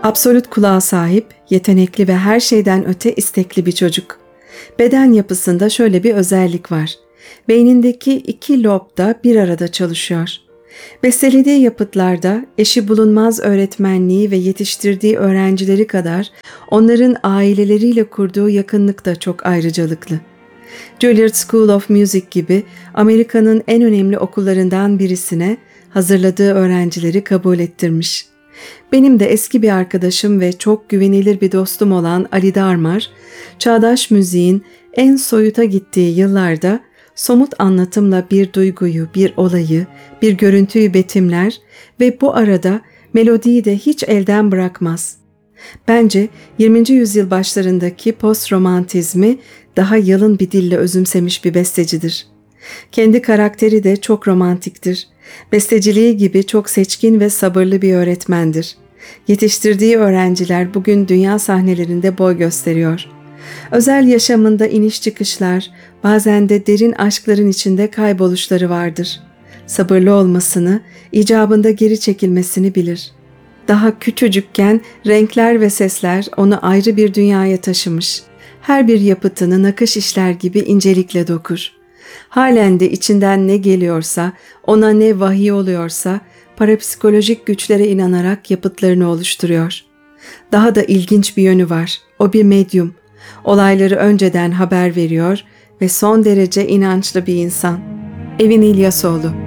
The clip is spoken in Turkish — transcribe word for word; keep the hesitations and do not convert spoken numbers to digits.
Absolut kulağa sahip, yetenekli ve her şeyden öte istekli bir çocuk. Beden yapısında şöyle bir özellik var. Beynindeki iki lob da bir arada çalışıyor. Bestelediği yapıtlarda eşi bulunmaz öğretmenliği ve yetiştirdiği öğrencileri kadar onların aileleriyle kurduğu yakınlık da çok ayrıcalıklı. Juilliard School of Music gibi Amerika'nın en önemli okullarından birisine hazırladığı öğrencileri kabul ettirmiş. Benim de eski bir arkadaşım ve çok güvenilir bir dostum olan Ali Darmar, çağdaş müziğin en soyuta gittiği yıllarda somut anlatımla bir duyguyu, bir olayı, bir görüntüyü betimler ve bu arada melodiyi de hiç elden bırakmaz. Bence yirminci yüzyıl başlarındaki post-romantizmi daha yalın bir dille özümsemiş bir bestecidir. Kendi karakteri de çok romantiktir. Besteciliği gibi çok seçkin ve sabırlı bir öğretmendir. Yetiştirdiği öğrenciler bugün dünya sahnelerinde boy gösteriyor. Özel yaşamında iniş çıkışlar, bazen de derin aşkların içinde kayboluşları vardır. Sabırlı olmasını, icabında geri çekilmesini bilir. Daha küçücükken renkler ve sesler onu ayrı bir dünyaya taşımış. Her bir yapıtını nakış işler gibi incelikle dokur. Halen de içinden ne geliyorsa, ona ne vahiy oluyorsa, parapsikolojik güçlere inanarak yapıtlarını oluşturuyor. Daha da ilginç bir yönü var. O bir medyum. Olayları önceden haber veriyor ve son derece inançlı bir insan. Evin İlyasoğlu.